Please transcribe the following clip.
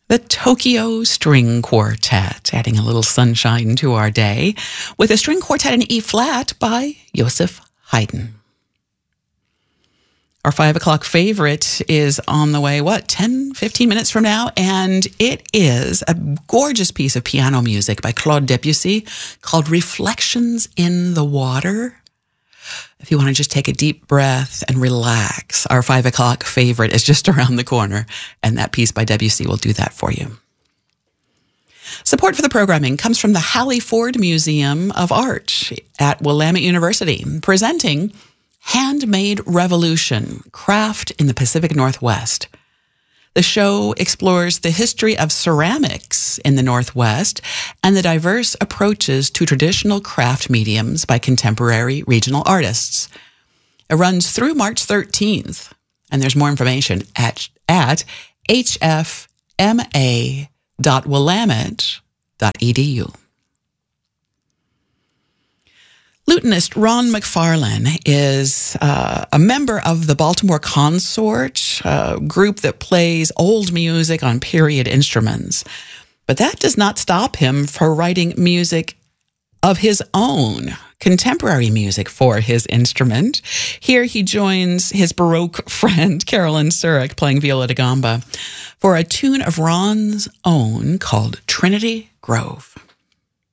The Tokyo String Quartet, adding a little sunshine to our day, with a string quartet in E-flat by Joseph Haydn. Our 5 o'clock favorite is on the way, 10, 15 minutes from now? And it is a gorgeous piece of piano music by Claude Debussy called Reflections in the Water. If you want to just take a deep breath and relax, our 5 o'clock favorite is just around the corner, and that piece by Debussy will do that for you. Support for the programming comes from the Hallie Ford Museum of Art at Willamette University, presenting Handmade Revolution, Craft in the Pacific Northwest. The show explores the history of ceramics in the Northwest and the diverse approaches to traditional craft mediums by contemporary regional artists. It runs through March 13th, and there's more information at hfma.willamette.edu. Lutenist Ron McFarlane is a member of the Baltimore Consort, a group that plays old music on period instruments. But that does not stop him from writing music of his own, contemporary music for his instrument. Here he joins his Baroque friend, Carolyn Surik, playing viola da gamba, for a tune of Ron's own called Trinity Grove.